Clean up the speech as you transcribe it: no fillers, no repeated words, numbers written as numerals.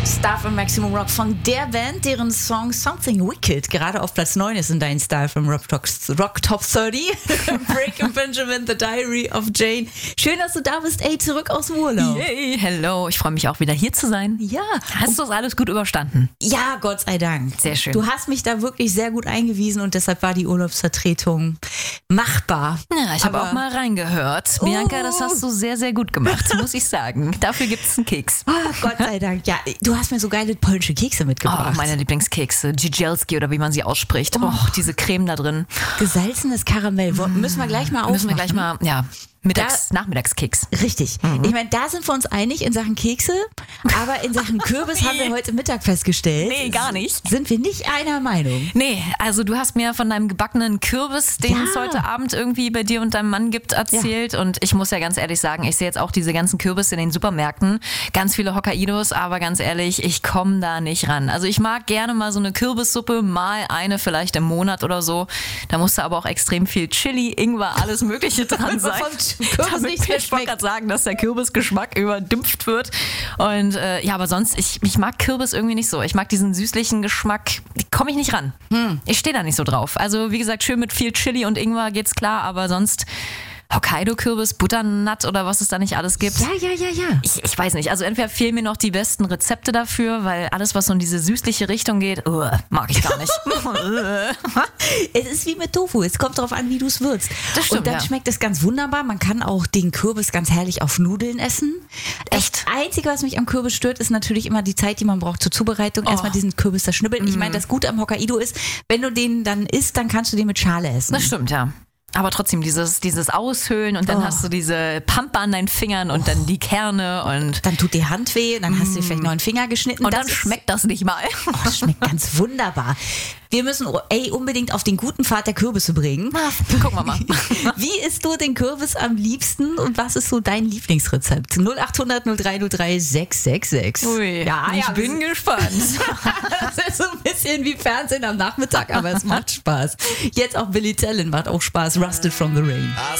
Star from Maximum Rock von der Band, deren Song Something Wicked gerade auf Platz 9 ist in deinen Style from Rock Top 30. Break and Benjamin, The Diary of Jane. Schön, dass du da bist, zurück aus dem Urlaub. Yay, hello, ich freue mich auch wieder hier zu sein. Ja. Hast du das alles gut überstanden? Ja, Gott sei Dank. Sehr schön. Du hast mich da wirklich sehr gut eingewiesen und deshalb war die Urlaubsvertretung machbar. Ja, ich habe auch mal reingehört. Bianca, das hast du sehr, sehr gut gemacht, muss ich sagen. Dafür gibt es einen Keks. Oh, Gott sei Dank. Ja, du hast mir so geile polnische Kekse mitgebracht. Oh, meine Lieblingskekse. Dzidzielski oder wie man sie ausspricht. Oh, diese Creme da drin. Gesalzenes Karamell. Müssen wir gleich mal aufmachen. Müssen wir gleich mal, ja. Nachmittagskeks. Richtig. Ich meine, da sind wir uns einig in Sachen Kekse, aber in Sachen Kürbis haben wir heute Mittag festgestellt. Nee, gar nicht. Sind wir nicht einer Meinung. Nee, also du hast mir von deinem gebackenen Kürbis, den es heute Abend irgendwie bei dir und deinem Mann gibt, erzählt. Ja. Und ich muss ja ganz ehrlich sagen, ich sehe jetzt auch diese ganzen Kürbisse in den Supermärkten. Ganz viele Hokkaidos, aber ganz ehrlich, ich komme da nicht ran. Also ich mag gerne mal so eine Kürbissuppe, mal eine vielleicht im Monat oder so. Da muss da aber auch extrem viel Chili, Ingwer, alles Mögliche dran sein. Kürbis ich wollte gerade sagen, dass der Kürbisgeschmack überdümpft wird. Und ja, aber sonst, ich mag Kürbis irgendwie nicht so. Ich mag diesen süßlichen Geschmack, komme ich nicht ran. Ich stehe da nicht so drauf. Also wie gesagt, schön mit viel Chili und Ingwer geht's klar, aber sonst Hokkaido-Kürbis, Butternut oder was es da nicht alles gibt. Ja. Ich weiß nicht. Also entweder fehlen mir noch die besten Rezepte dafür, weil alles, was so in diese süßliche Richtung geht, mag ich gar nicht. Es ist wie mit Tofu. Es kommt darauf an, wie du es würzt. Das stimmt, und dann schmeckt es ganz wunderbar. Man kann auch den Kürbis ganz herrlich auf Nudeln essen. Echt? Das Einzige, was mich am Kürbis stört, ist natürlich immer die Zeit, die man braucht zur Zubereitung. Erstmal diesen Kürbis da schnibbeln. Ich meine, das Gute am Hokkaido ist, wenn du den dann isst, dann kannst du den mit Schale essen. Das stimmt, ja. Aber trotzdem dieses Aushöhlen und dann hast du diese Pampe an deinen Fingern und dann die Kerne und dann tut die Hand weh und dann hast du dir vielleicht noch einen Finger geschnitten. Und dann schmeckt das nicht mal. Das schmeckt ganz wunderbar. Wir müssen unbedingt auf den guten Pfad der Kürbisse bringen. Gucken wir mal. Wie isst du den Kürbis am liebsten und was ist so dein Lieblingsrezept? 0800 0303 666. Ui, ich bin gespannt. Das ist so ein bisschen wie Fernsehen am Nachmittag, aber es macht Spaß. Jetzt auch Billy Talent macht auch Spaß. Rusted from the Rain.